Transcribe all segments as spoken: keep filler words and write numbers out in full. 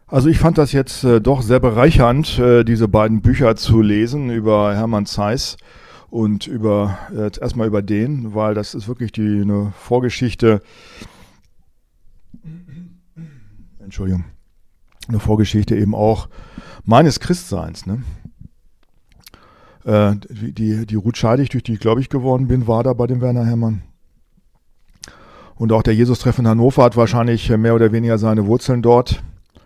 Also ich fand das jetzt äh, doch sehr bereichernd, äh, diese beiden Bücher zu lesen über Hermann Zeiss und über äh, erstmal über den, weil das ist wirklich die eine Vorgeschichte, Entschuldigung, eine Vorgeschichte eben auch meines Christseins. Ne? Äh, die, die, die Ruth Scheidig, durch die ich glaube ich geworden bin, war da bei dem Werner Hermann. Und auch der Jesus-Treff in Hannover hat wahrscheinlich mehr oder weniger seine Wurzeln dort.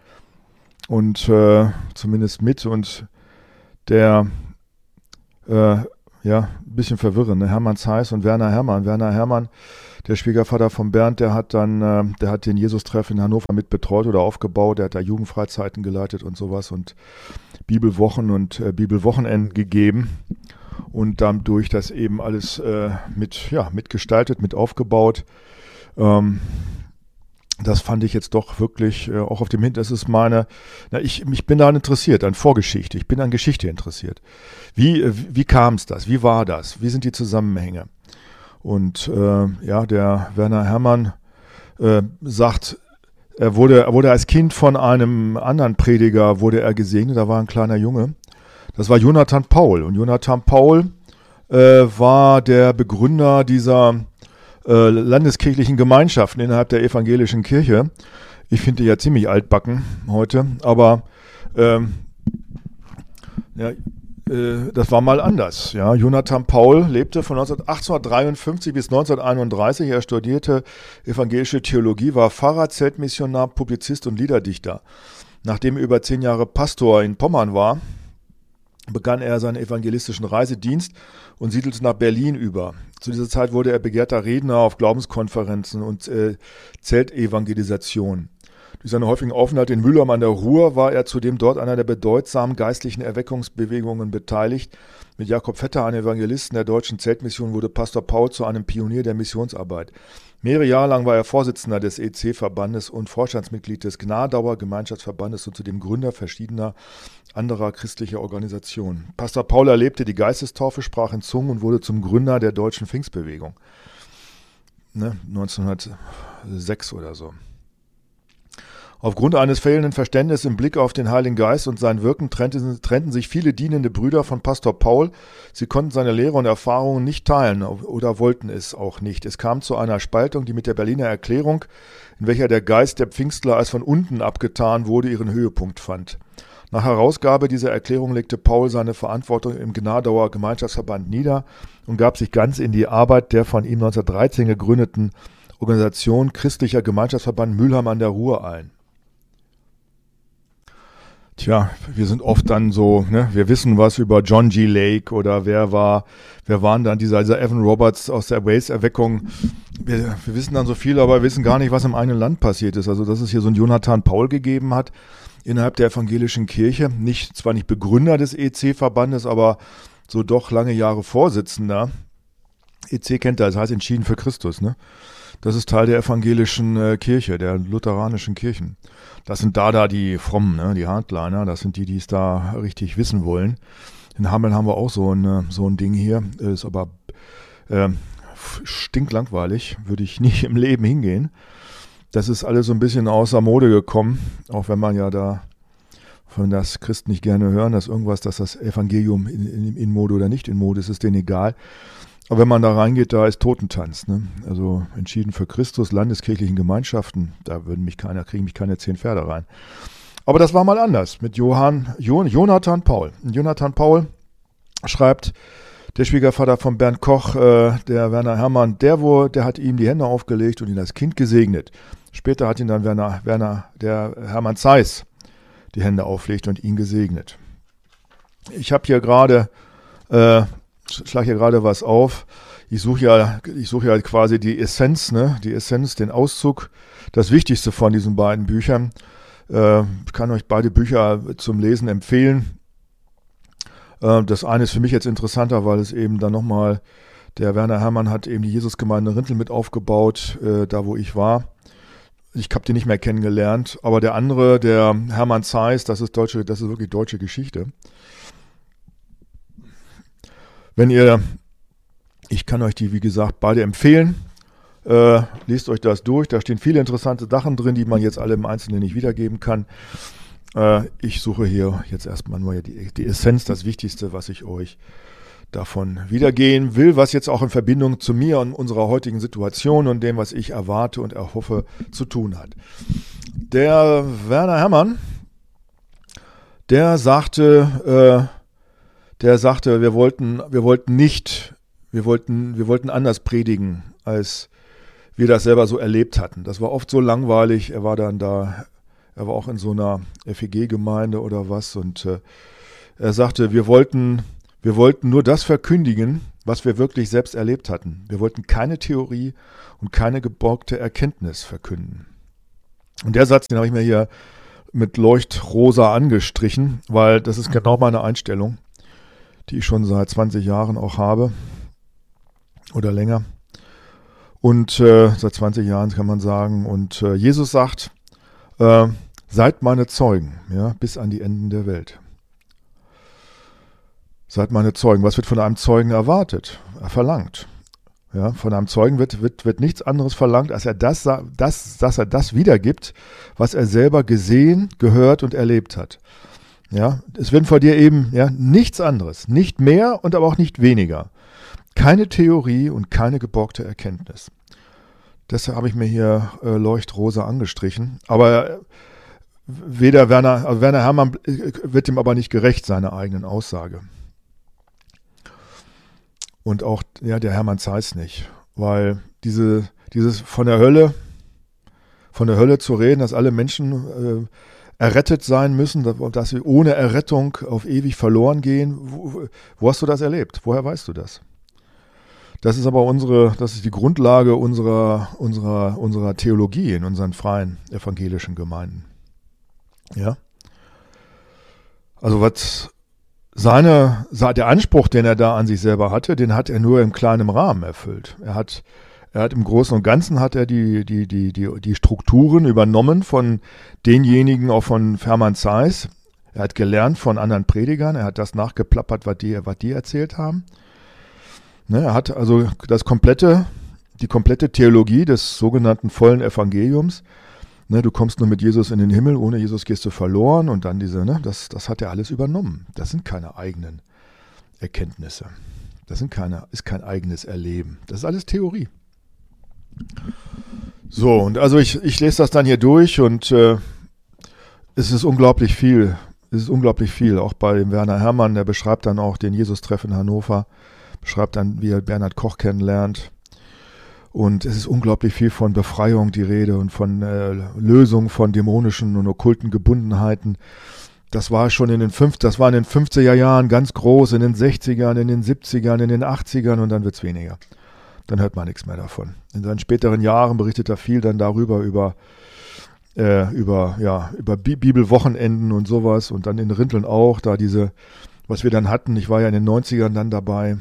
Und äh, zumindest mit und der, äh, ja, ein bisschen verwirrend, ne? Hermann Zeiss und Werner Hermann. Werner Hermann, der Schwiegervater von Bernd, der hat dann, äh, der hat den Jesus-Treff in Hannover mit betreut oder aufgebaut, der hat da Jugendfreizeiten geleitet und sowas und Bibelwochen und äh, Bibelwochenenden gegeben und dadurch das eben alles äh, mit, ja, mitgestaltet, mit aufgebaut. Ähm, Das fand ich jetzt doch wirklich äh, auch auf dem Hintergrund. Das ist meine, na, ich, ich bin daran interessiert, an Vorgeschichte. Ich bin an Geschichte interessiert. Wie, äh, wie kam es das? Wie war das? Wie sind die Zusammenhänge? Und äh, ja, der Werner Hermann äh, sagt, er wurde, er wurde als Kind von einem anderen Prediger wurde er gesegnet. Da war ein kleiner Junge. Das war Jonathan Paul. Und Jonathan Paul äh, war der Begründer dieser Äh, landeskirchlichen Gemeinschaften innerhalb der evangelischen Kirche. Ich finde die ja ziemlich altbacken heute, aber ähm, ja, äh, das war mal anders. Ja. Jonathan Paul lebte von achtzehnhundertdreiundfünfzig bis neunzehnhunderteinunddreißig. Er studierte evangelische Theologie, war Pfarrer, Zeltmissionar, Publizist und Liederdichter. Nachdem er über zehn Jahre Pastor in Pommern war, begann er seinen evangelistischen Reisedienst und siedelte nach Berlin über. Zu dieser Zeit wurde er begehrter Redner auf Glaubenskonferenzen und äh, Zeltevangelisation. Durch seine häufigen Aufenthalte in Mülheim an der Ruhr war er zudem dort einer der bedeutsamen geistlichen Erweckungsbewegungen beteiligt. Mit Jakob Vetter, einem Evangelisten der deutschen Zeltmission, wurde Pastor Paul zu einem Pionier der Missionsarbeit. Mehrere Jahre lang war er Vorsitzender des E C-Verbandes und Vorstandsmitglied des Gnadauer Gemeinschaftsverbandes und zudem Gründer verschiedener anderer christlicher Organisationen. Pastor Paul erlebte die Geistestaufe, sprach in Zungen und wurde zum Gründer der deutschen Pfingstbewegung. Ne, neunzehnhundertsechs oder so. Aufgrund eines fehlenden Verständnisses im Blick auf den Heiligen Geist und sein Wirken trennten, trennten sich viele dienende Brüder von Pastor Paul. Sie konnten seine Lehre und Erfahrungen nicht teilen oder wollten es auch nicht. Es kam zu einer Spaltung, die mit der Berliner Erklärung, in welcher der Geist der Pfingstler als von unten abgetan wurde, ihren Höhepunkt fand. Nach Herausgabe dieser Erklärung legte Paul seine Verantwortung im Gnadauer Gemeinschaftsverband nieder und gab sich ganz in die Arbeit der von ihm neunzehnhundertdreizehn gegründeten Organisation Christlicher Gemeinschaftsverband Mülheim an der Ruhr ein. Tja, wir sind oft dann so, ne, wir wissen was über John G. Lake oder wer war, wer waren dann dieser, dieser Evan Roberts aus der Wales-Erweckung. Wir, wir wissen dann so viel, aber wir wissen gar nicht, was im eigenen Land passiert ist. Also, dass es hier so einen Jonathan Paul gegeben hat innerhalb der evangelischen Kirche. Nicht, zwar nicht Begründer des E C-Verbandes, aber so doch lange Jahre Vorsitzender. E C kennt er, das heißt Entschieden für Christus, ne? Das ist Teil der evangelischen äh, Kirche, der lutheranischen Kirchen. Das sind da da die Frommen, ne, die Hardliner, das sind die, die es da richtig wissen wollen. In Hameln haben wir auch so ein, so ein Ding hier, ist aber äh, stinklangweilig, würde ich nicht im Leben hingehen. Das ist alles so ein bisschen außer Mode gekommen, auch wenn man ja da, von das Christen nicht gerne hören, dass irgendwas, dass das Evangelium in, in, in Mode oder nicht in Mode ist, ist denen egal. Aber wenn man da reingeht, da ist Totentanz, ne? Also Entschieden für Christus, landeskirchlichen Gemeinschaften, da würden mich keiner, kriegen mich keine zehn Pferde rein. Aber das war mal anders mit Johann, Jon, Jonathan Paul. Jonathan Paul schreibt, der Schwiegervater von Bernd Koch, äh, der Werner Hermann, der, wo, der hat ihm die Hände aufgelegt und ihn als Kind gesegnet. Später hat ihn dann Werner, Werner, der Hermann Zeiss, die Hände auflegt und ihn gesegnet. Ich habe hier gerade äh, Ich schlage hier gerade was auf. Ich suche ja, ich suche ja quasi die Essenz, ne, die Essenz, den Auszug, das Wichtigste von diesen beiden Büchern. Äh, ich kann euch beide Bücher zum Lesen empfehlen. Äh, das eine ist für mich jetzt interessanter, weil es eben dann nochmal, der Werner Hermann hat eben die Jesusgemeinde Rintel mit aufgebaut, äh, da wo ich war. Ich habe die nicht mehr kennengelernt, aber der andere, der Hermann Zeiss, das ist deutsche, das ist wirklich deutsche Geschichte. Wenn ihr, ich kann euch die, wie gesagt, beide empfehlen, äh, lest euch das durch, da stehen viele interessante Sachen drin, die man jetzt alle im Einzelnen nicht wiedergeben kann. Äh, ich suche hier jetzt erstmal nur die, die Essenz, das Wichtigste, was ich euch davon wiedergehen will, was jetzt auch in Verbindung zu mir und unserer heutigen Situation und dem, was ich erwarte und erhoffe, zu tun hat. Der Werner Herrmann, der sagte, äh, der sagte, wir wollten, wir wollten nicht, wir wollten, wir wollten anders predigen, als wir das selber so erlebt hatten. Das war oft so langweilig. Er war dann da, er war auch in so einer F E G-Gemeinde oder was und äh, er sagte, wir wollten Wir wollten nur das verkündigen, was wir wirklich selbst erlebt hatten. Wir wollten keine Theorie und keine geborgte Erkenntnis verkünden. Und der Satz, den habe ich mir hier mit Leuchtrosa angestrichen, weil das ist genau meine Einstellung, die ich schon seit zwanzig Jahren auch habe oder länger. Und äh, seit zwanzig Jahren kann man sagen. Und äh, Jesus sagt, äh, seid meine Zeugen, ja, bis an die Enden der Welt. Seid meine Zeugen. Was wird von einem Zeugen erwartet? Er verlangt. Ja, von einem Zeugen wird, wird, wird nichts anderes verlangt, als er das, das, dass er das wiedergibt, was er selber gesehen, gehört und erlebt hat. Ja, es wird von dir eben ja, nichts anderes, nicht mehr und aber auch nicht weniger. Keine Theorie und keine geborgte Erkenntnis. Deshalb habe ich mir hier äh, Leuchtrosa angestrichen. Aber äh, weder Werner, also Werner Herrmann äh, wird ihm aber nicht gerecht, seiner eigenen Aussage. Und auch ja, der Hermann Zeiss nicht, weil diese, dieses von der Hölle, von der Hölle zu reden, dass alle Menschen äh, errettet sein müssen, dass sie ohne Errettung auf ewig verloren gehen. Wo, wo hast du das erlebt? Woher weißt du das? Das ist aber unsere, das ist die Grundlage unserer, unserer, unserer Theologie in unseren freien evangelischen Gemeinden. Ja. Also was Seine, der Anspruch, den er da an sich selber hatte, den hat er nur im kleinen Rahmen erfüllt. Er hat, er hat im Großen und Ganzen hat er die, die, die, die, die Strukturen übernommen von denjenigen, auch von Hermann Zeiss. Er hat gelernt von anderen Predigern, er hat das nachgeplappert, was die, was die erzählt haben. Ne, er hat also das komplette, die komplette Theologie des sogenannten vollen Evangeliums. Ne, du kommst nur mit Jesus in den Himmel, ohne Jesus gehst du verloren und dann diese, ne, das, das hat er alles übernommen. Das sind keine eigenen Erkenntnisse. Das sind keine, ist kein eigenes Erleben. Das ist alles Theorie. So, und also ich, ich lese das dann hier durch und äh, es ist unglaublich viel. Es ist unglaublich viel. Auch bei dem Werner Herrmann, der beschreibt dann auch den Jesus-Treff in Hannover, beschreibt dann, wie er Bernhard Koch kennenlernt. Und es ist unglaublich viel von Befreiung die Rede und von äh, Lösung von dämonischen und okkulten Gebundenheiten. Das war schon in den fünf, das war in den fünfziger Jahren ganz groß, in den sechzigern, in den siebzigern, in den achtzigern und dann wird es weniger. Dann hört man nichts mehr davon. In seinen späteren Jahren berichtet er viel dann darüber, über, äh, über, ja, über Bi- Bibelwochenenden und sowas und dann in Rinteln auch, da diese, was wir dann hatten, ich war ja in den neunzigern dann dabei.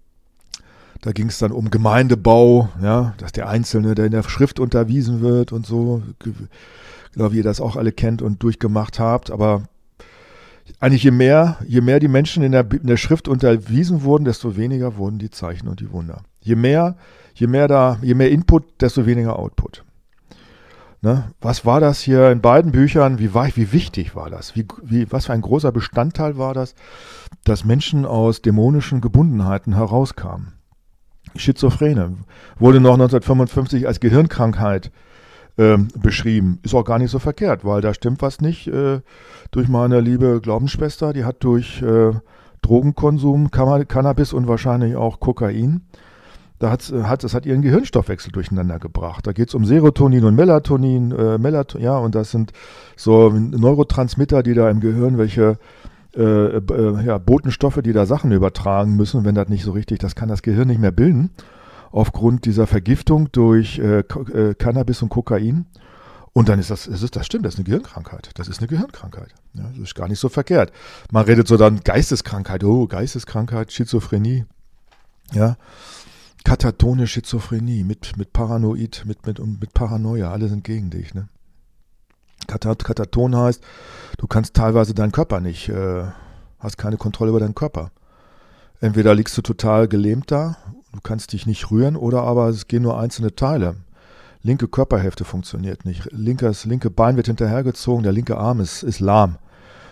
Da ging es dann um Gemeindebau, ja, dass der Einzelne, der in der Schrift unterwiesen wird und so, genau wie ihr das auch alle kennt und durchgemacht habt. Aber eigentlich je mehr, je mehr die Menschen in der, in der Schrift unterwiesen wurden, desto weniger wurden die Zeichen und die Wunder. Je mehr, je mehr da, je mehr Input, desto weniger Output. Ne? Was war das hier in beiden Büchern? Wie, war, wie wichtig war das? Wie, wie, was für ein großer Bestandteil war das, dass Menschen aus dämonischen Gebundenheiten herauskamen? Schizophrene wurde noch neunzehnhundertfünfundfünfzig als Gehirnkrankheit äh, beschrieben. Ist auch gar nicht so verkehrt, weil da stimmt was nicht. Äh, durch meine liebe Glaubensschwester, die hat durch äh, Drogenkonsum, Cam- Cannabis und wahrscheinlich auch Kokain, da hat, hat, das hat ihren Gehirnstoffwechsel durcheinander gebracht. Da geht es um Serotonin und Melatonin, äh, Melaton, ja, und das sind so Neurotransmitter, die da im Gehirn welche Äh, äh, ja, Botenstoffe, die da Sachen übertragen müssen, wenn das nicht so richtig, das kann das Gehirn nicht mehr bilden, aufgrund dieser Vergiftung durch äh, äh, Cannabis und Kokain. Und dann ist das, das, ist, das stimmt, das ist eine Gehirnkrankheit. Das ist eine Gehirnkrankheit. Ja, das ist gar nicht so verkehrt. Man redet so dann Geisteskrankheit, oh, Geisteskrankheit, Schizophrenie, ja, katatone Schizophrenie mit, mit Paranoid, mit, mit, mit Paranoia, alle sind gegen dich, ne? Kataton heißt, du kannst teilweise deinen Körper nicht, äh, hast keine Kontrolle über deinen Körper. Entweder liegst du total gelähmt da, du kannst dich nicht rühren, oder aber es gehen nur einzelne Teile. Linke Körperhälfte funktioniert nicht. Linkes, linke Bein wird hinterhergezogen, der linke Arm ist, ist lahm.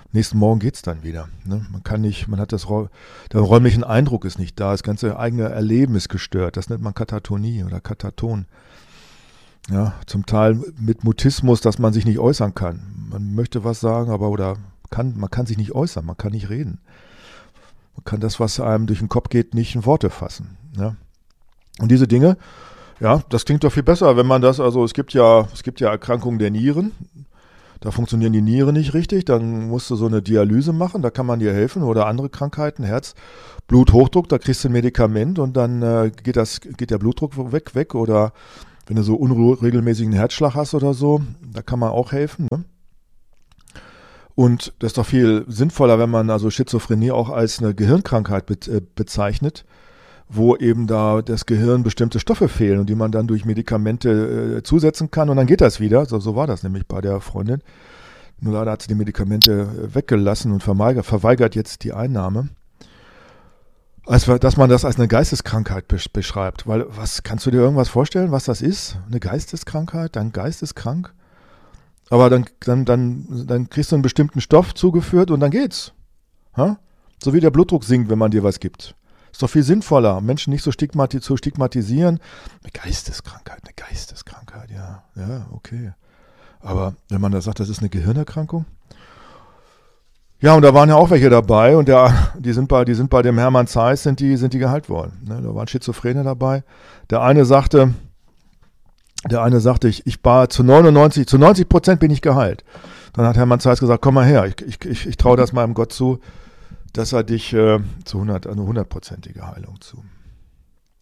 Nächsten Morgen geht's dann wieder. Ne? Man kann nicht, man hat das, der räumliche Eindruck ist nicht da, das ganze eigene Erleben ist gestört. Das nennt man Katatonie oder Kataton. Ja, zum Teil mit Mutismus, dass man sich nicht äußern kann. Man möchte was sagen, aber oder kann, man kann sich nicht äußern, man kann nicht reden. Man kann das, was einem durch den Kopf geht, nicht in Worte fassen. Ja? Und diese Dinge, ja, das klingt doch viel besser, wenn man das, also es gibt ja, es gibt ja Erkrankungen der Nieren. Da funktionieren die Nieren nicht richtig, dann musst du so eine Dialyse machen, da kann man dir helfen oder andere Krankheiten, Herz, Bluthochdruck, da kriegst du ein Medikament und dann äh, geht, das, geht der Blutdruck weg, weg oder wenn du so unregelmäßigen Herzschlag hast oder so, da kann man auch helfen. Ne? Und das ist doch viel sinnvoller, wenn man also Schizophrenie auch als eine Gehirnkrankheit be- äh, bezeichnet, wo eben da das Gehirn bestimmte Stoffe fehlen und die man dann durch Medikamente äh, zusetzen kann und dann geht das wieder. So, so war das nämlich bei der Freundin. Nur leider hat sie die Medikamente äh, weggelassen und verweigert, verweigert jetzt die Einnahme. Also, dass man das als eine Geisteskrankheit besch- beschreibt. Weil, was, kannst du dir irgendwas vorstellen, was das ist? Eine Geisteskrankheit? Dein Geist ist krank? Aber dann, dann, dann, dann kriegst du einen bestimmten Stoff zugeführt und dann geht's. Ha? So wie der Blutdruck sinkt, wenn man dir was gibt. Ist doch viel sinnvoller, Menschen nicht so stigmati- zu stigmatisieren. Eine Geisteskrankheit, eine Geisteskrankheit, ja, ja, okay. Aber wenn man da sagt, das ist eine Gehirnerkrankung. Ja, und da waren ja auch welche dabei und der, die sind bei, die sind bei dem Hermann Zeiss, sind die, sind die geheilt worden. Ne, da waren Schizophrene dabei. Der eine sagte, der eine sagte, ich, ich war zu neunundneunzig, zu neunzig Prozent bin ich geheilt. Dann hat Hermann Zeiss gesagt, komm mal her, ich, ich, ich, ich traue das meinem Gott zu, dass er dich äh, zu hundert, eine hundertprozentige Heilung zu.